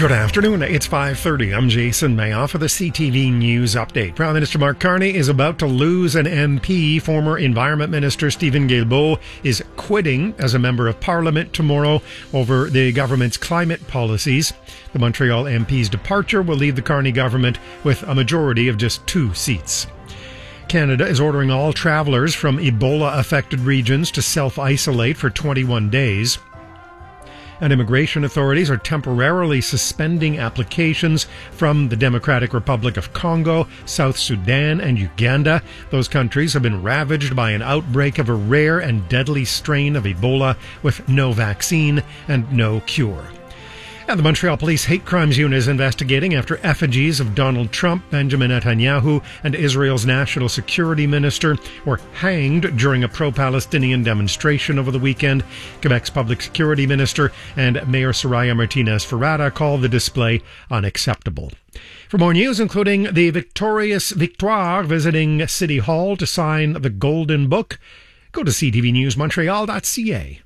Good afternoon. It's 5:30. I'm Jason Mayoff for the CTV News Update. Prime Minister Mark Carney is about to lose an MP. Former Environment Minister Stephen Guilbeault is quitting as a Member of Parliament tomorrow over the government's climate policies. The Montreal MP's departure will leave the Carney government with a majority of just 2 seats. Canada is ordering all travellers from Ebola-affected regions to self-isolate for 21 days. And immigration authorities are temporarily suspending applications from the Democratic Republic of Congo, South Sudan, and Uganda. Those countries have been ravaged by an outbreak of a rare and deadly strain of Ebola with no vaccine and no cure. And the Montreal Police Hate Crimes Unit is investigating after effigies of Donald Trump, Benjamin Netanyahu, and Israel's National Security Minister were hanged during a pro-Palestinian demonstration over the weekend. Quebec's Public Security Minister and Mayor Soraya Martinez-Ferrada called the display unacceptable. For more news, including the victorious Victoire visiting City Hall to sign the Golden Book, go to ctvnewsmontreal.ca.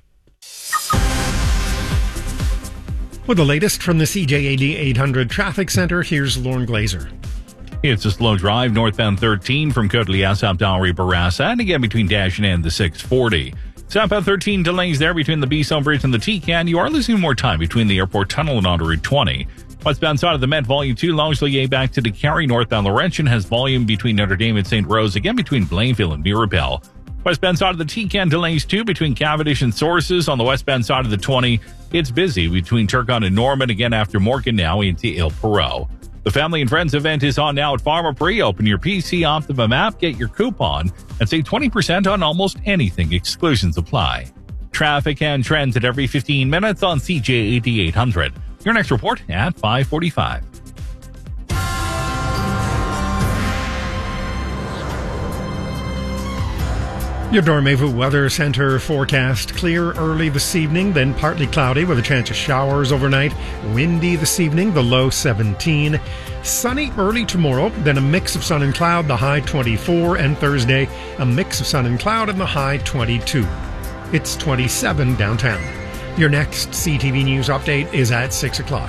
With the latest from the CJAD 800 Traffic Center, here's Lauren Glazer. It's a slow drive northbound 13 from Côte-Lias up to Henri-Bourassa, and again between Dashing and the 640. Southbound 13 delays there between the Bisson Bridge and the T-Can. You are losing more time between the airport tunnel and on Route 20. Westbound side of the Met, Volume 2, Langelier back to DeCarry. Northbound Laurentian has volume between Notre Dame and St. Rose, again between Blainville and Mirabel. Westbound side of the T-Can delays too between Cavendish and Sources. On the westbound side of the 20, it's busy between Turcotte and Norman, again after Morgan now into Il Perot. The Family and Friends event is on now at Pharmaprix. Open your PC Optimum app, get your coupon, and save 20% on almost anything. Exclusions apply. Traffic and trends at every 15 minutes on CJAD 800. Your next report at 5:45. Your Dormevu Weather Center forecast: clear early this evening, then partly cloudy with a chance of showers overnight. Windy this evening, the low 17. Sunny early tomorrow, then a mix of sun and cloud, the high 24. And Thursday, a mix of sun and cloud and the high 22. It's 27 downtown. Your next CTV News update is at 6 o'clock.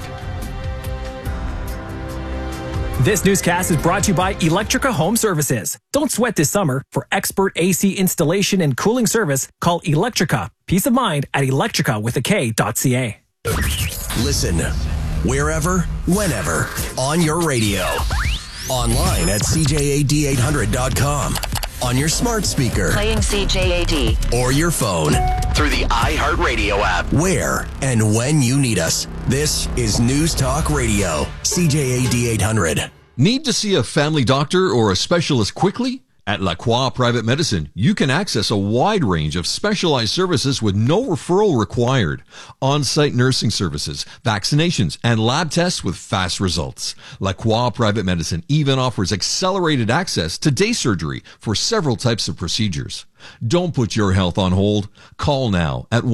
This newscast is brought to you by Electrica Home Services. Don't sweat this summer. For expert AC installation and cooling service, call Electrica. Peace of mind at electricawithak.ca. Listen wherever, whenever, on your radio. Online at CJAD800.com. On your smart speaker. Playing CJAD. Or your phone. Through the iHeartRadio app. Where and when you need us. This is News Talk Radio. CJAD 800. Need to see a family doctor or a specialist quickly? At La Croix Private Medicine, you can access a wide range of specialized services with no referral required. On-site nursing services, vaccinations, and lab tests with fast results. La Croix Private Medicine even offers accelerated access to day surgery for several types of procedures. Don't put your health on hold. Call now at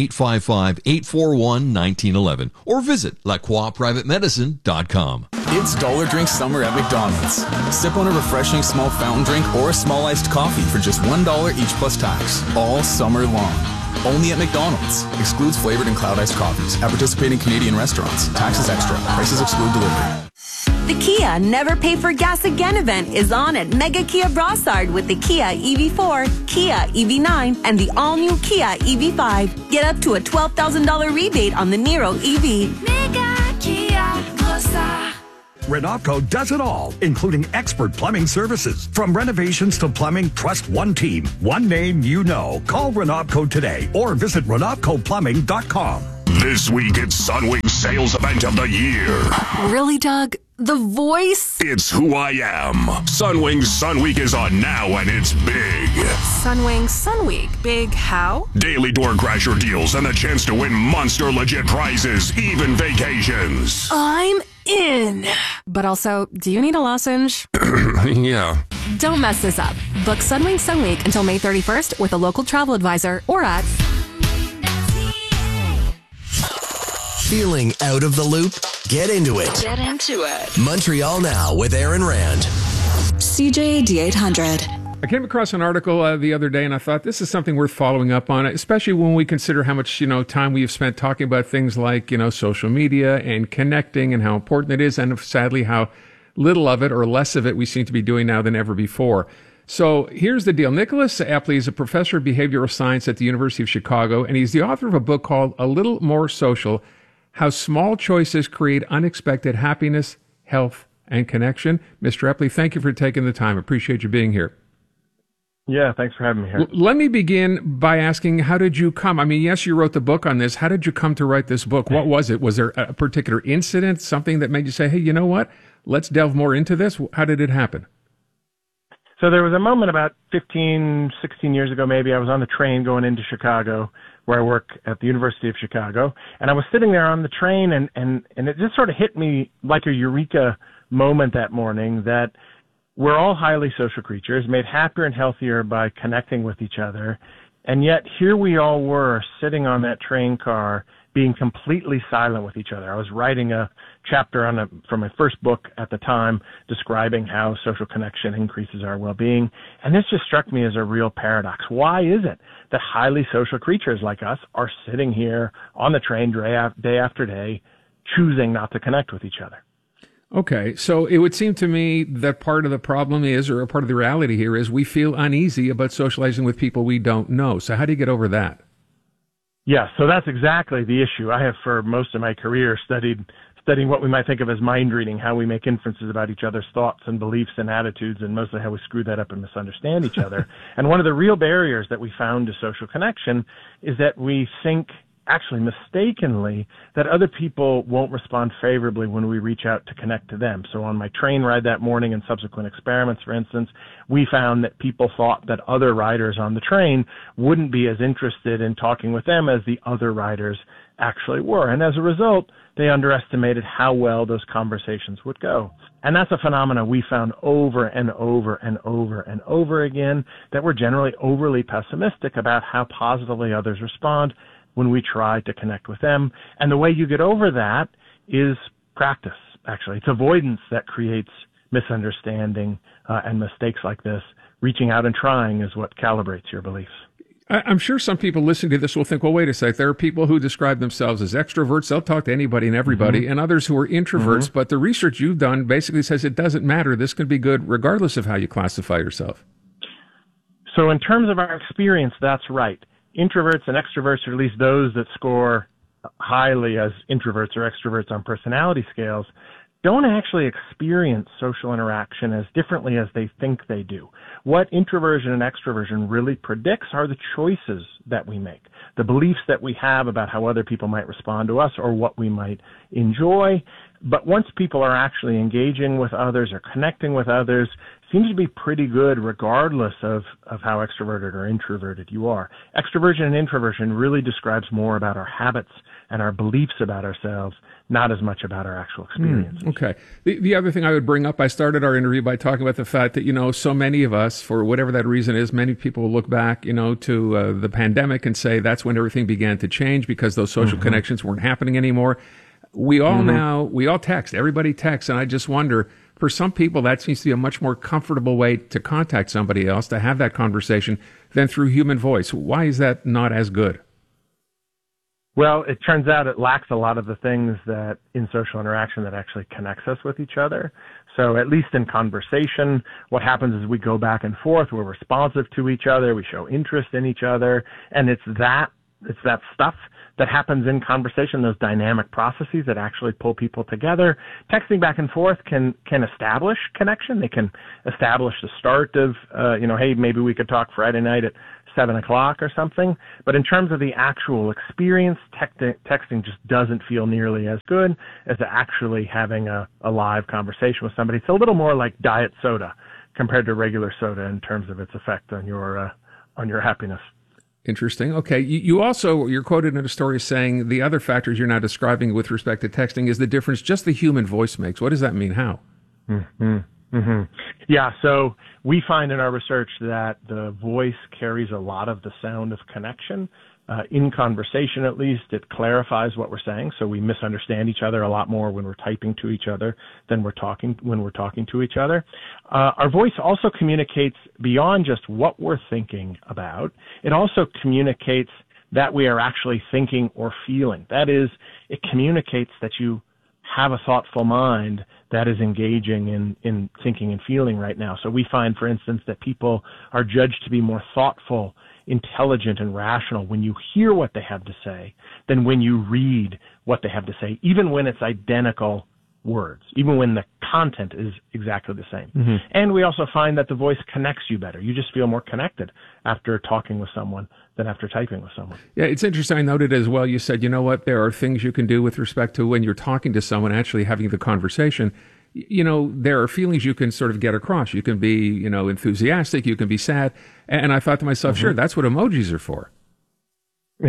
1-855-841-1911 or visit lacroixprivatemedicine.com. It's Dollar Drink Summer at McDonald's. Sip on a refreshing small fountain drink or a small iced coffee for just $1 each plus tax, all summer long. Only at McDonald's. Excludes flavored and cloud iced coffees at participating Canadian restaurants. Taxes extra. Prices exclude delivery. The Kia Never Pay for Gas Again event is on at Mega Kia Brossard with the Kia EV4, Kia EV9, and the all-new Kia EV5. Get up to a $12,000 rebate on the Niro EV. Mega Kia Brossard. Renopco does it all, including expert plumbing services. From renovations to plumbing, trust one team, one name you know. Call Renopco today or visit RenopcoPlumbing.com. This week it's Sunwing's sales event of the year. Really, Doug? The voice? It's who I am. Sunwing's Sun Week is on now and it's big. Sunwing Sun Week. Big how? Daily door crasher deals and the chance to win monster legit prizes, even vacations. I'm in. But also, do you need a lozenge? Yeah. Don't mess this up. Book Sunwing Sun Week until May 31st with a local travel advisor or at... Feeling out of the loop? Get into it. Get into it. Montreal Now with Aaron Rand. CJAD 800. I came across an article the other day, and I thought this is something worth following up on, especially when we consider how much time we have spent talking about things like social media and connecting and how important it is, and sadly how little of it or less of it we seem to be doing now than ever before. So here's the deal. Nicholas Epley is a professor of behavioral science at the University of Chicago, and he's the author of a book called A Little More Social: How Small Choices Create Unexpected Happiness, Health, and Connection. Mr. Epley, thank you for taking the time. Appreciate you being here. Yeah, thanks for having me here. Let me begin by asking, how did you come? I mean, yes, you wrote the book on this. How did you come to write this book? What was it? Was there a particular incident, something that made you say, hey, you know what? Let's delve more into this. How did it happen? So there was a moment about 15, 16 years ago, maybe. I was on the train going into Chicago, where I work at the University of Chicago. And I was sitting there on the train, and it just sort of hit me like a eureka moment that morning that we're all highly social creatures, made happier and healthier by connecting with each other. And yet here we all were sitting on that train car being completely silent with each other. I was writing a chapter from my first book at the time describing how social connection increases our well-being. And this just struck me as a real paradox. Why is it that highly social creatures like us are sitting here on the train day after day choosing not to connect with each other? Okay, so it would seem to me that part of the problem is, or a part of the reality here is, we feel uneasy about socializing with people we don't know. So how do you get over that? Yeah, so that's exactly the issue. I have for most of my career studying what we might think of as mind reading, how we make inferences about each other's thoughts and beliefs and attitudes, and mostly how we screw that up and misunderstand each other. And one of the real barriers that we found to social connection is that we think, actually mistakenly, that other people won't respond favorably when we reach out to connect to them. So on my train ride that morning and subsequent experiments, for instance, we found that people thought that other riders on the train wouldn't be as interested in talking with them as the other riders actually were. And as a result, they underestimated how well those conversations would go. And that's a phenomenon we found over and over and over and over again, that we're generally overly pessimistic about how positively others respond when we try to connect with them. And the way you get over that is practice, actually. It's avoidance that creates misunderstanding and mistakes like this. Reaching out and trying is what calibrates your beliefs. I'm sure some people listening to this will think, well, wait a sec, there are people who describe themselves as extroverts. They'll talk to anybody and everybody, and others who are introverts. But the research you've done basically says it doesn't matter. This can be good regardless of how you classify yourself. So in terms of our experience, that's right. Introverts and extroverts, or at least those that score highly as introverts or extroverts on personality scales, don't actually experience social interaction as differently as they think they do. What introversion and extroversion really predicts are the choices that we make, the beliefs that we have about how other people might respond to us or what we might enjoy. But once people are actually engaging with others or connecting with others, seems to be pretty good regardless of how extroverted or introverted you are. Extroversion and introversion really describes more about our habits and our beliefs about ourselves, not as much about our actual experiences. Okay. The other thing I would bring up, I started our interview by talking about the fact that, so many of us, for whatever that reason is, many people will look back, to the pandemic and say that's when everything began to change because those social connections weren't happening anymore. We all text, everybody texts, and I just wonder, for some people, that seems to be a much more comfortable way to contact somebody else, to have that conversation, than through human voice. Why is that not as good? Well, it turns out it lacks a lot of the things that in social interaction that actually connects us with each other. So at least in conversation, what happens is we go back and forth, we're responsive to each other, we show interest in each other, and it's that stuff that happens in conversation, those dynamic processes that actually pull people together. Texting back and forth can establish connection. They can establish the start of, hey, maybe we could talk Friday night at 7 o'clock or something. But in terms of the actual experience, texting just doesn't feel nearly as good as actually having a live conversation with somebody. It's a little more like diet soda compared to regular soda in terms of its effect on your happiness. Interesting. Okay. You're quoted in a story saying the other factors you're now describing with respect to texting is the difference just the human voice makes. What does that mean? How? Yeah. So we find in our research that the voice carries a lot of the sound of connection. in conversation, at least, it clarifies what we're saying. So we misunderstand each other a lot more when we're typing to each other than when we're talking to each other. Our voice also communicates beyond just what we're thinking about. It also communicates that we are actually thinking or feeling. That is, it communicates that you have a thoughtful mind that is engaging in thinking and feeling right now. So we find, for instance, that people are judged to be more thoughtful, intelligent, and rational when you hear what they have to say than when you read what they have to say, even when it's identical words, even when the content is exactly the same. Mm-hmm. And we also find that the voice connects you better. You just feel more connected after talking with someone than after typing with someone. Yeah, it's interesting. I noted as well, you said, you know what, there are things you can do with respect to when you're talking to someone, actually having the conversation. You know, there are feelings you can sort of get across. You can be, you know, enthusiastic, you can be sad. And I thought to myself, sure, that's what emojis are for. They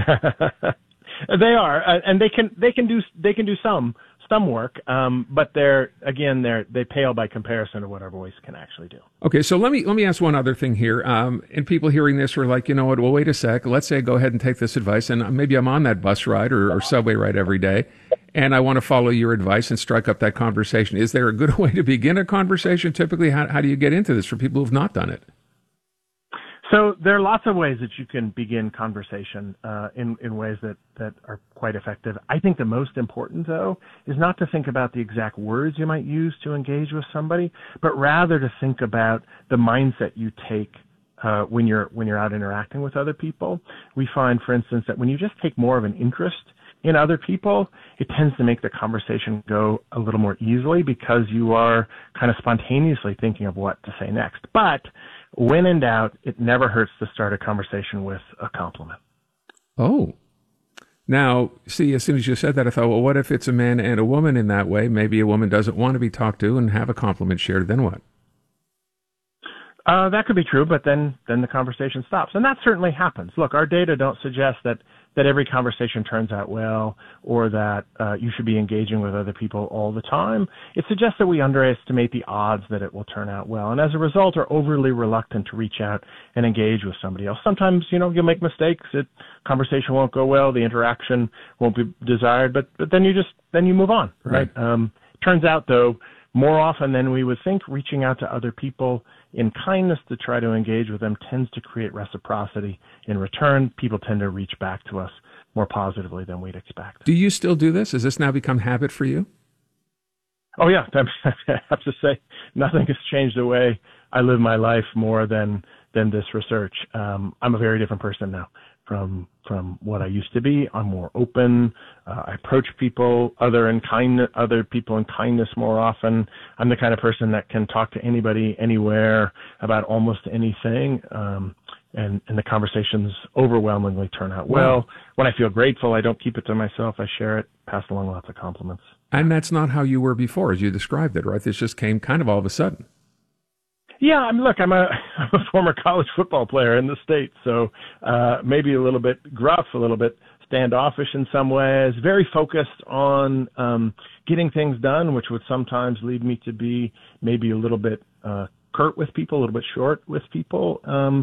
are, and they can do some work, but they pale by comparison to what our voice can actually do. Okay, so let me ask one other thing here. And people hearing this are like, you know what? Well, wait a sec. Let's say I go ahead and take this advice, and maybe I'm on that bus ride or subway ride every day, and I want to follow your advice and strike up that conversation. Is there a good way to begin a conversation? Typically, how do you get into this for people who've not done it? So there are lots of ways that you can begin conversation in ways that are quite effective. I think the most important, though, is not to think about the exact words you might use to engage with somebody, but rather to think about the mindset you take when you're out interacting with other people. We find, for instance, that when you just take more of an interest in other people, it tends to make the conversation go a little more easily because you are kind of spontaneously thinking of what to say next. But when in doubt, it never hurts to start a conversation with a compliment. Oh. Now, see, as soon as you said that, I thought, well, what if it's a man and a woman in that way? Maybe a woman doesn't want to be talked to and have a compliment shared. Then what? That could be true, but then the conversation stops. And that certainly happens. Look, our data don't suggest that every conversation turns out well or that you should be engaging with other people all the time. It suggests that we underestimate the odds that it will turn out well, and as a result are overly reluctant to reach out and engage with somebody else. Sometimes, you'll make mistakes. Conversation won't go well. The interaction won't be desired, but then you move on, right? Turns out, though, more often than we would think, reaching out to other people in kindness to try to engage with them tends to create reciprocity. In return, people tend to reach back to us more positively than we'd expect. Do you still do this? Has this now become habit for you? Oh, yeah. I have to say, nothing has changed the way I live my life more than this research. I'm a very different person now from what I used to be. I'm more open. I approach other people in kindness more often. I'm the kind of person that can talk to anybody, anywhere, about almost anything. And the conversations overwhelmingly turn out well. When I feel grateful, I don't keep it to myself. I share it, pass along lots of compliments. And that's not how you were before, as you described it, right? This just came kind of all of a sudden. Yeah, look, I'm a former college football player in the States, so maybe a little bit gruff, a little bit standoffish in some ways, very focused on getting things done, which would sometimes lead me to be maybe a little bit curt with people, a little bit short with people.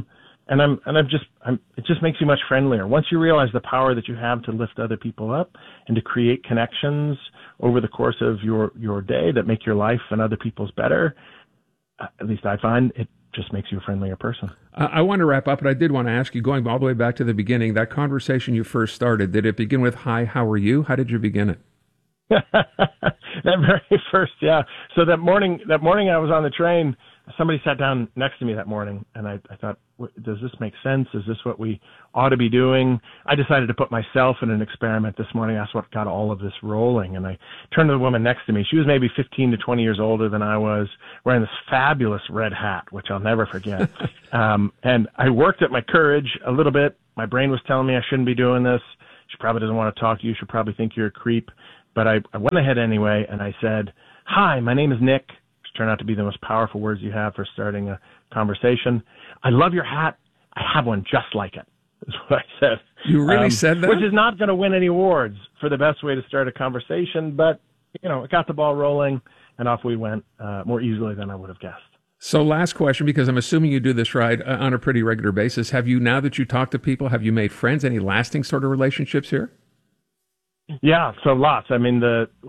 It just makes you much friendlier. Once you realize the power that you have to lift other people up and to create connections over the course of your day that make your life and other people's better, at least I find it just makes you a friendlier person. I want to wrap up, but I did want to ask you, going all the way back to the beginning, that conversation you first started, did it begin with, "Hi, how are you"? How did you begin it? That very first, yeah. So that morning I was on the train, somebody sat down next to me that morning, and I thought, does this make sense? Is this what we ought to be doing? I decided to put myself in an experiment this morning. That's what got all of this rolling. And I turned to the woman next to me. She was maybe 15 to 20 years older than I was, wearing this fabulous red hat, which I'll never forget. And I worked at my courage a little bit. My brain was telling me I shouldn't be doing this. She probably doesn't want to talk to you. She probably think you're a creep. But I went ahead anyway, and I said, "Hi, my name is Nick," which turned out to be the most powerful words you have for starting a conversation. "I love your hat. I have one just like it," is what I said. You really said that? Which is not going to win any awards for the best way to start a conversation, but, it got the ball rolling, and off we went more easily than I would have guessed. So last question, because I'm assuming you do this right on a pretty regular basis. Have you, now that you talk to people, have you made friends, any lasting sort of relationships here? Yeah, so lots. I mean,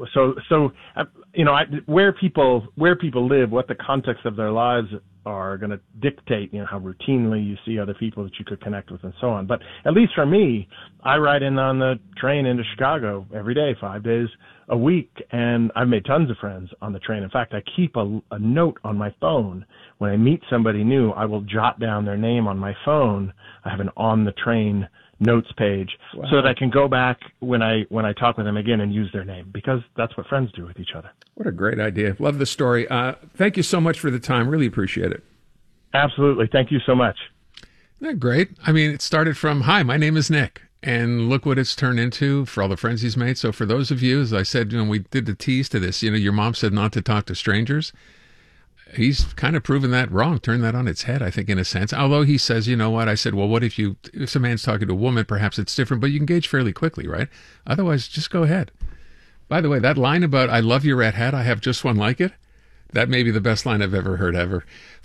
where people live, what the context of their lives are going to dictate, how routinely you see other people that you could connect with and so on. But at least for me, I ride in on the train into Chicago every day, 5 days a week, and I've made tons of friends on the train. In fact, I keep a note on my phone. When I meet somebody new, I will jot down their name on my phone. I have an on the train notes page so that I can go back when I talk with them again and use their name, because that's what friends do with each other. What a great idea. Love the story. Thank you so much for the time. Really appreciate it. Absolutely. Thank you so much. Isn't that great? I mean, it started from, hi, my name is Nick. And look what it's turned into for all the friends he's made. So for those of you, as I said, we did the tease to this, your mom said not to talk to strangers. He's kind of proven that wrong, turned that on its head, I think, in a sense. Although he says, you know what? I said, well, what if a man's talking to a woman, perhaps it's different, but you can gauge fairly quickly, right? Otherwise, just go ahead. By the way, that line about, I love your red hat, I have just one like it, that may be the best line I've ever heard, ever.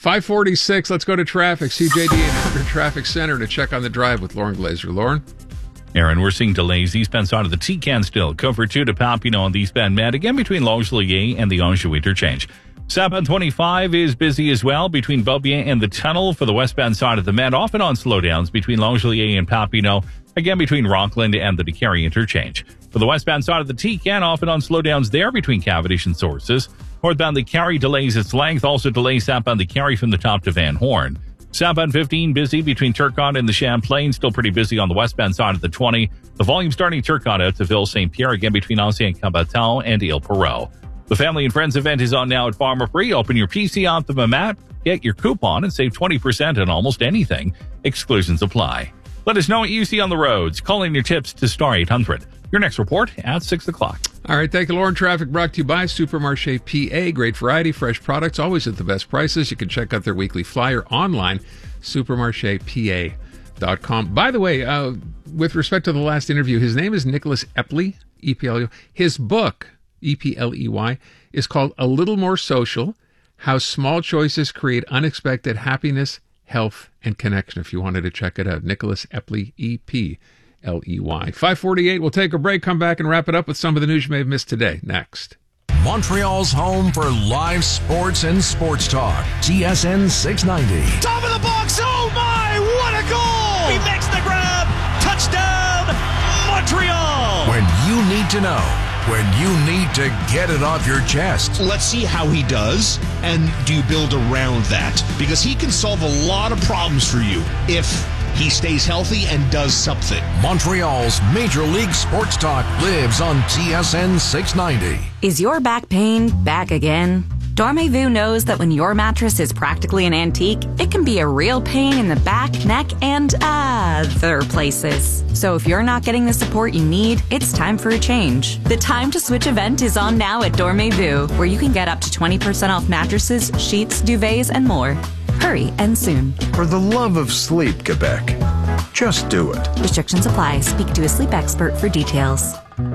546, let's go to traffic. CJD 800 Traffic Center to check on the drive with Lauren Glazer. Lauren? Aaron, we're seeing delays eastbound side of the T-Can still. Cover 2 to Papineau on the eastbound Med, again between Longueuil and the Anjou interchange. Southbound 25 is busy as well between Beaubien and the tunnel for the westbound side of the Med, off and on slowdowns between Longueuil and Papineau, again between Rockland and the DeCarry interchange. For the westbound side of the T-Can, off and on slowdowns there between Cavendish and Sources. Northbound the Carry delays its length, also delays southbound the Carry from the top to Van Horn. Southbound 15 busy between Turcotte and the Champlain, still pretty busy on the westbound side of the 20. The volume starting Turcotte out to Ville-Saint-Pierre, again between Ancien Cabaton and Ile-Perrot. The Family and Friends event is on now at Farmer Free. Open your PC Optimum app, get your coupon, and save 20% on almost anything. Exclusions apply. Let us know what you see on the roads. Call in your tips to Star 800. Your next report at 6 o'clock. All right, thank you, Lauren. Traffic brought to you by Supermarché PA. Great variety, fresh products, always at the best prices. You can check out their weekly flyer online, supermarchepa.com. By the way, with respect to the last interview, his name is Nicholas Epley, E-P-L-E-Y. His book, E-P-L-E-Y, is called A Little More Social, How Small Choices Create Unexpected Happiness, Health, and Connection. If you wanted to check it out, Nicholas Epley, E-P-L-E-Y. 548, we'll take a break, come back and wrap it up with some of the news you may have missed today. Next. Montreal's home for live sports and sports talk. TSN 690. Top of the box. Oh my, what a goal! He makes the grab. Touchdown, Montreal! When you need to know, when you need to get it off your chest. Let's see how he does, and do you build around that? Because he can solve a lot of problems for you if he stays healthy and does something. Montreal's Major League Sports Talk lives on TSN 690. Is your back pain back again? Dormez-vous knows that when your mattress is practically an antique, it can be a real pain in the back, neck, and other places. So if you're not getting the support you need, it's time for a change. The Time to Switch event is on now at Dormez-vous, where you can get up to 20% off mattresses, sheets, duvets, and more. Hurry and soon. For the love of sleep, Quebec, just do it. Restrictions apply. Speak to a sleep expert for details.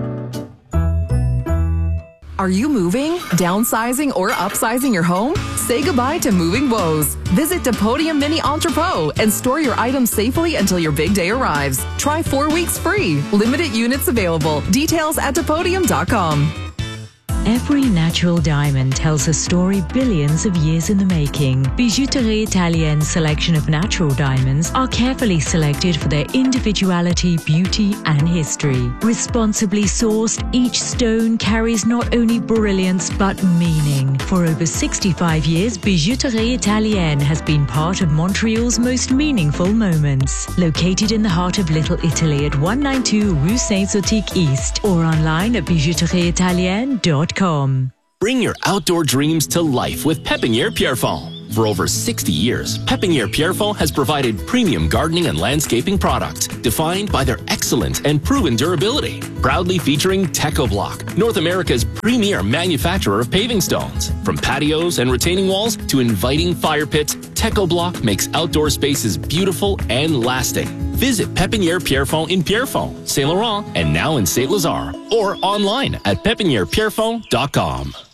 Are you moving, downsizing, or upsizing your home? Say goodbye to moving woes. Visit Depodium Mini Entrepot and store your items safely until your big day arrives. Try 4 weeks free. Limited units available. Details at Depodium.com. Every natural diamond tells a story billions of years in the making. Bijouterie Italienne's selection of natural diamonds are carefully selected for their individuality, beauty, and history. Responsibly sourced, each stone carries not only brilliance but meaning. For over 65 years, Bijouterie Italienne has been part of Montreal's most meaningful moments. Located in the heart of Little Italy at 192 Rue Saint-Zotique East or online at bijouterieitalienne.com. Bring your outdoor dreams to life with Pépinière Pierrefonds. For over 60 years, Pépinière Pierrefonds has provided premium gardening and landscaping products defined by their excellent and proven durability. Proudly featuring TechoBlock, North America's premier manufacturer of paving stones. From patios and retaining walls to inviting fire pits, TechoBlock makes outdoor spaces beautiful and lasting. Visit Pépinière Pierrefonds in Pierrefonds, Saint Laurent, and now in Saint Lazare, or online at pépinièrepierrefonds.com.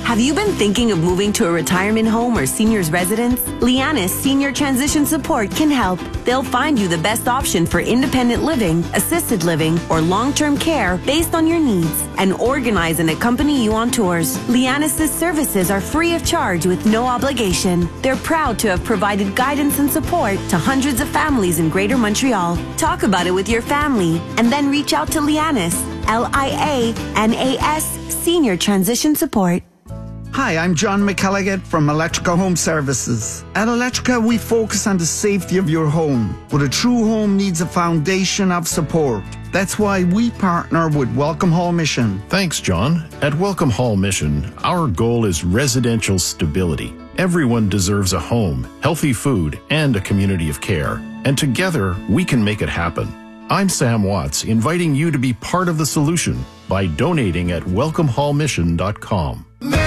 Have you been thinking of moving to a retirement home or senior's residence? Lianis Senior Transition Support can help. They'll find you the best option for independent living, assisted living, or long-term care based on your needs and organize and accompany you on tours. Lianis' services are free of charge with no obligation. They're proud to have provided guidance and support to hundreds of families in Greater Montreal. Talk about it with your family and then reach out to Lianis, Lianas Senior Transition Support. Hi, I'm John McElligott from Electrica Home Services. At Electrica, we focus on the safety of your home, but a true home needs a foundation of support. That's why we partner with Welcome Hall Mission. Thanks, John. At Welcome Hall Mission, our goal is residential stability. Everyone deserves a home, healthy food, and a community of care. And together, we can make it happen. I'm Sam Watts, inviting you to be part of the solution by donating at welcomehallmission.com.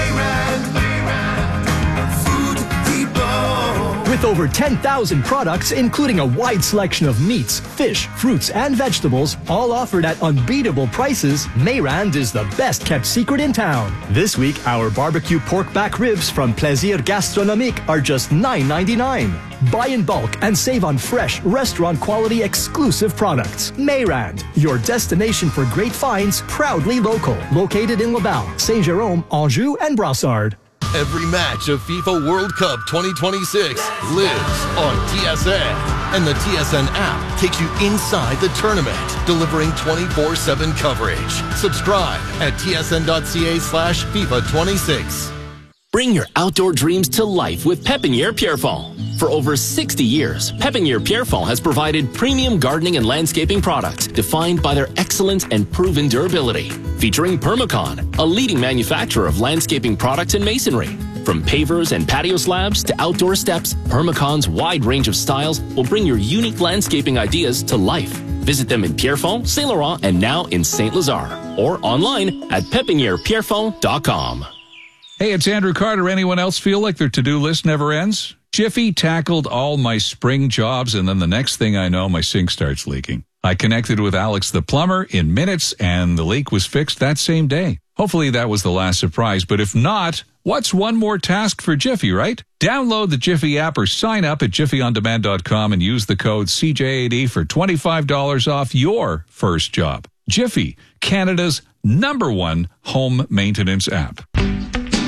With over 10,000 products, including a wide selection of meats, fish, fruits, and vegetables, all offered at unbeatable prices, Mayrand is the best-kept secret in town. This week, our barbecue pork back ribs from Plaisir Gastronomique are just $9.99. Buy in bulk and save on fresh, restaurant-quality exclusive products. Mayrand, your destination for great finds, proudly local. Located in Laval, Saint-Jérôme, Anjou, and Brassard. Every match of FIFA World Cup 2026 lives on TSN. And the TSN app takes you inside the tournament, delivering 24/7 coverage. Subscribe at tsn.ca/FIFA26. Bring your outdoor dreams to life with Pépinière Pierrefonds. For over 60 years, Pépinière Pierrefonds has provided premium gardening and landscaping products defined by their excellence and proven durability. Featuring Permacon, a leading manufacturer of landscaping products and masonry. From pavers and patio slabs to outdoor steps, Permacon's wide range of styles will bring your unique landscaping ideas to life. Visit them in Pierrefonds, Saint Laurent, and now in Saint Lazare. Or online at pepinierpierrefonds.com. Hey, it's Andrew Carter. Anyone else feel like their to-do list never ends? Jiffy tackled all my spring jobs, and then the next thing I know, my sink starts leaking. I connected with Alex the plumber in minutes, and the leak was fixed that same day. Hopefully that was the last surprise, but if not, what's one more task for Jiffy, right? Download the Jiffy app or sign up at jiffyondemand.com and use the code CJAD for $25 off your first job. Jiffy, Canada's #1 home maintenance app.